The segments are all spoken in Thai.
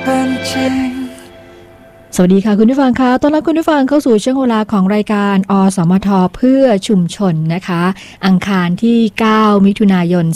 เป็นจริงสวัสดีค่ะคุณผู้ฟังคะต้อนรับคุณผู้ฟังเข้าสู่ช่วงเวลาของรายการอสมทเพื่อชุมชนนะคะอังคารที่9มิถุนายน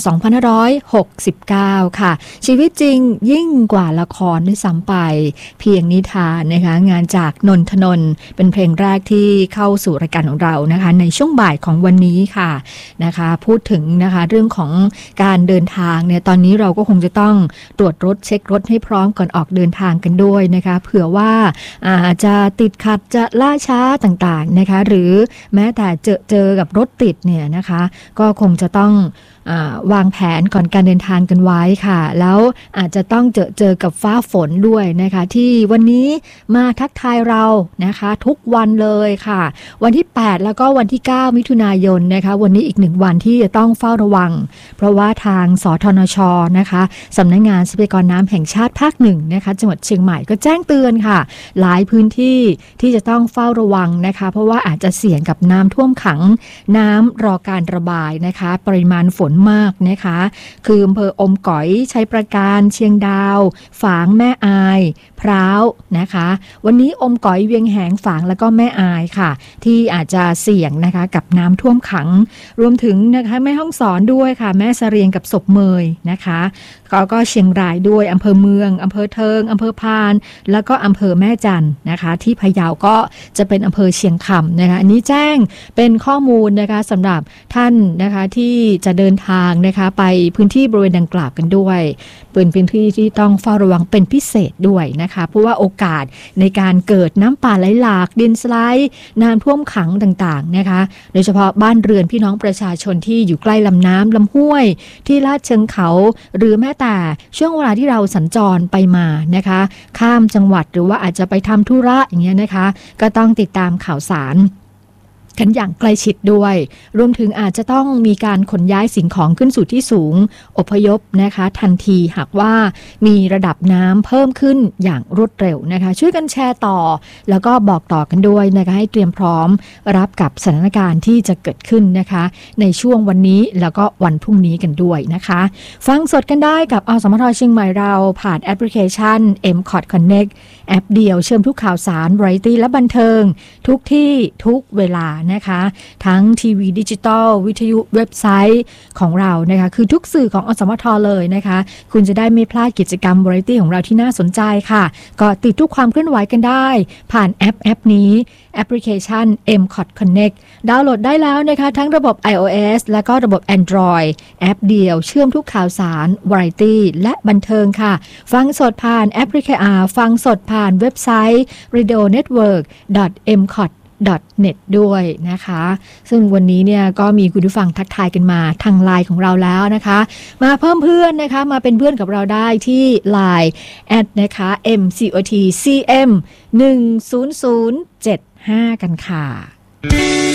2569ค่ะชีวิตจริงยิ่งกว่าละครด้วยซ้ำไปเพียงนิทานนะคะงานจากนนทนนท์เป็นเพลงแรกที่เข้าสู่รายการของเรานะคะในช่วงบ่ายของวันนี้ค่ะนะคะพูดถึงนะคะเรื่องของการเดินทางเนี่ยตอนนี้เราก็คงจะต้องตรวจรถเช็ครถให้พร้อมก่อนออกเดินทางกันด้วยนะคะเผื่อว่าอาจจะติดขัดจะล่าช้าต่างๆนะคะหรือแม้แต่เจอกับรถติดเนี่ยนะคะก็คงจะต้องวางแผนก่อนการเดินทางกันไว้ค่ะแล้วอาจจะต้องเจอกับฟ้าฝนด้วยนะคะที่วันนี้มาทักทายเรานะคะทุกวันเลยค่ะวันที่8แล้วก็วันที่9มิถุนายนนะคะวันนี้อีก1วันที่จะต้องเฝ้าระวังเพราะว่าทางสทนชนะคะสำนักงานทรัพยากรน้ำแห่งชาติภาค1นะคะจังหวัดเชียงใหม่ก็แจ้งเตือนค่ะหลายพื้นที่ที่จะต้องเฝ้าระวังนะคะเพราะว่าอาจจะเสี่ยงกับน้ำท่วมขังน้ำรอการระบายนะคะปริมาณฝนมากนะคะคืออำเภออมก๋อยชัยประการเชียงดาวฝางแม่อายพร้าวนะคะวันนี้อมก๋อยเวียงแหงฝางแล้วก็แม่อายค่ะที่อาจจะเสี่ยงนะคะกับน้ำท่วมขังรวมถึงนะคะแม่ฮ่องสอนด้วยค่ะแม่เสรียงกับศพเมยนะคะก็เชียงรายด้วยอำเภอเมืองอำเภอเทิงอำเภอพานแล้วก็อำเภอแม่จันนะคะที่พะเยาก็จะเป็นอำเภอเชียงคำนะคะอันนี้แจ้งเป็นข้อมูลนะคะสำหรับท่านนะคะที่จะเดินทางนะคะไปพื้นที่บริเวณดังกล่าวกันด้วยเป็นพื้นที่ที่ต้องเฝ้าระวังเป็นพิเศษด้วยนะคะเพราะว่าโอกาสในการเกิดน้ำป่าไหลหลากดินสไลด์น้ำท่วมขังต่างๆนะคะโดยเฉพาะบ้านเรือนพี่น้องประชาชนที่อยู่ใกล้ลำน้ำลำห้วยที่ลาดเชิงเขาหรือแม้แต่ช่วงเวลาที่เราสัญจรไปมานะคะข้ามจังหวัดหรือว่าอาจจะไปทำธุระอย่างเงี้ยนะคะก็ต้องติดตามข่าวสารกันอย่างใกล้ชิดด้วยรวมถึงอาจจะต้องมีการขนย้ายสิ่งของขึ้นสู่ที่สูงอพยพนะคะทันทีหากว่ามีระดับน้ำเพิ่มขึ้นอย่างรวดเร็วนะคะช่วยกันแชร์ต่อแล้วก็บอกต่อกันด้วยนะคะให้เตรียมพร้อมรับกับสถานการณ์ที่จะเกิดขึ้นนะคะในช่วงวันนี้แล้วก็วันพรุ่งนี้กันด้วยนะคะฟังสดกันได้กับอสมทเชียงใหม่เราผ่านแอปพลิเคชัน MCOT Connect แอปเดียวเชื่อมทุกข่าวสารวาไรตี้และบันเทิงทุกที่ทุกเวลานะคะทั้งทีวีดิจิตอลวิทยุเว็บไซต์ของเรานะคะคือทุกสื่อของอสมทเลยนะคะคุณจะได้ไม่พลาดกิจกรรมวาไรตี้ของเราที่น่าสนใจค่ะก็ติดทุกความเคลื่อนไหวกันได้ผ่านแอปนี้แอปพลิเคชัน MCOT Connect ดาวน์โหลดได้แล้วนะคะทั้งระบบ iOS และก็ระบบ Android แอปเดียวเชื่อมทุกข่าวสารวาไรตี้และบันเทิงค่ะฟังสดผ่านแอปพลิเคชันฟังสดผ่านเว็บไซต์ radionetwork.mcot.net ด้วยนะคะซึ่งวันนี้เนี่ยก็มีคุณผู้ฟังทักทายกันมาทางไลน์ของเราแล้วนะคะมาเพิ่มเพื่อนนะคะมาเป็นเพื่อนกับเราได้ที่ไลน์แอดนะคะ MCOTCM 10075กันค่ะ